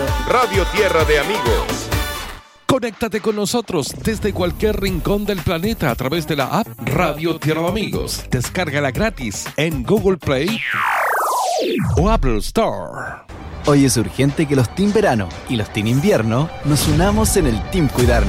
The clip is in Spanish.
Radio Tierra de Amigos. Conéctate con nosotros desde cualquier rincón del planeta a través de la app Radio Tierra de Amigos. Descárgala gratis en Google Play o Apple Store. Hoy es urgente que los Team Verano y los Team Invierno nos unamos en el Team Cuidarnos.